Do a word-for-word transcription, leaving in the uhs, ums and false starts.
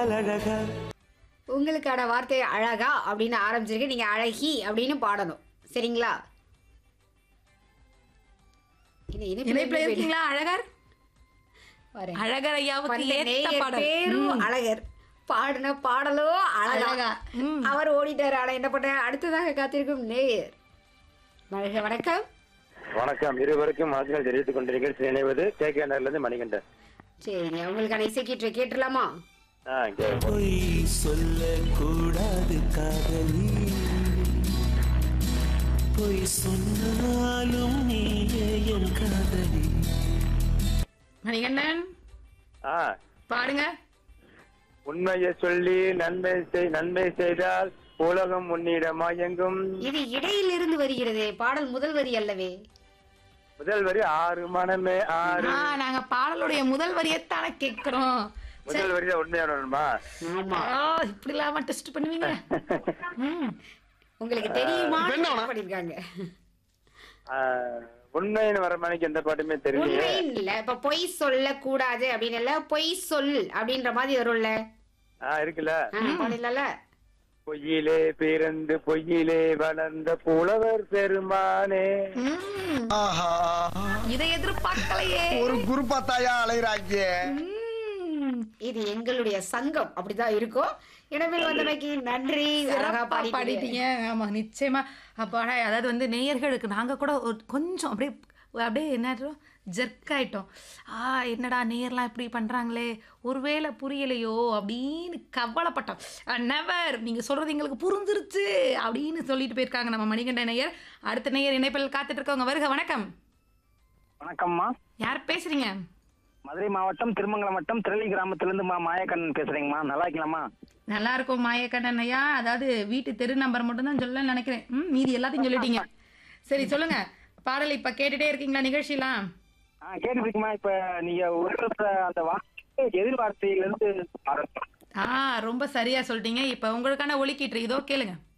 பார்த்தால் அழகா. உங்களுக்கான வார்த்தை அழகா அப்படின்னு ஆரம்பிச்சிருக்கு. நீங்க அழகி அப்படின்னு பாடணும். சரிங்களா? இது இனிப்புல இணைப்புல இருந்து இருக்கீங்களா அழகர்? வரேன். அழகர் ஐயாவுக்கு வந்த ஏத்த நேயர் பாடல். பேரும் ம். அழகர். பாடின பாடலோ அழகா. அழகா. ம். அவர் ஓடிட்டாரு. ஆனா என்ன பண்ண, அடுத்ததாக காத்திருக்கும் நேயர். வாழ்க வணக்கம். வணக்கம். இருவருக்கும் வணக்கங்கள் தெரிவித்துக் கொண்டு நிகழ்ச்சி இணைவது கே கே நகர்லேருந்து மணிகண்டன். சரிங்க, உங்களுக்கான இசை கீற்று கேட்டுலாமா? ஆ, கே- பொய் சொல்லக்கூடாது காதலி, பொய் சொன்னாலும் நீயே என் காதலி. மணிகண்டன் ஆ, பாடுங்க. உண்மையை சொல்லி நன்மை செய் நன்மை செய்தால் உலகம் உன்னிடம் மயங்கும். இது இடையிலிருந்து வருகிறதே, பாடல் முதல் வரி அல்லவே. முதல் வரி ஆறு மனமே ஆறு. ஆ, நாங்க பாடலுடைய முதல் வரியத்தான கேக்குறோம். முதல் வரியில உண்மையானமா? ஆமா, ஆ, இப்படி இல்லாம டெஸ்ட் பண்ணுவீங்க. ம். உங்களுக்கு தெரியுமா பண்ணிருக்காங்க. உண்மைன்னு வர மணிக்கு எந்த பாட்டுமே தெரியல. உண்மைன்னு இல்ல, இப்ப பொய் சொல்ல கூடாது அப்படின்னு இல்ல, பொய் சொல் அப்படின்ற மாதிரி வரும்ல. ஆ, இருக்குல்ல. பாடல பொய்யிலே பிறந்து பொய்யிலே வளர்ந்த புலவர் பெருமானே. ம். ஆஹா, இதை எதிர்பார்க்கலையே. ஒரு குருப்பா தாயா அலைகிறாங்க. ம். இது எங்களுடைய சங்கம் அப்படிதான் இருக்கும். இடவில் வந்தமைக்கு நன்றி. அழகா சிறப்பா பாடிட்டீங்க. பாடிட்டீங்க. ஆமா, நிச்சயமா. அப்ப அதாவது வந்து நேயர்களுக்கு நாங்க கூட ஒரு கொஞ்சம் அப்படியே அப்படியே என்ன ஜெர்க் ஆயிட்டோம். ஆ, என்னடா நேயர்லாம் இப்படி பண்றாங்களே, ஒருவேளை புரியலையோ அப்படின்னு கவலைப்பட்டோம். நெவர், நீங்க சொல்றது எங்களுக்கு புரிஞ்சிருச்சு அப்படின்னு சொல்லிட்டு போயிருக்காங்க நம்ம மணிகண்ட நேயர். அடுத்த நேயர் இணைப்பில் காத்துட்டு இருக்கவங்க. வருக வணக்கம். வணக்கம்மா. யார் பேசுறீங்க? மதுரை மாவட்டம் திருமங்கலம் வட்டம் திரளி கிராமத்திலிருந்து மா மாயக்கண்ணன் பேசுறேங்கம்மா. நல்லா இருக்கலாமா? நல்லா இருக்கும் மாயக்கண்ணன் ஐயா. அதாவது வீட்டு தெரு நம்பர் மட்டும் தான் சொல்ல நினைக்கிறேன். ம், மீதி எல்லாத்தையும் சொல்லிட்டீங்க. சரி, சொல்லுங்க. பாடல் இப்ப கேட்டுட்டே இருக்கீங்களா நிகழ்ச்சிலாம்? ஆ, கேட்டுருக்குமா? இப்ப நீங்க ஒரு அந்த வார்த்தை எதிர்வார்த்தையிலிருந்து ஆரம்பிச்சோம். ஆ, ரொம்ப சரியா சொல்லிட்டீங்க. இப்ப உங்களுக்கான ஒலிக்கீற்று இதோ கேளுங்க.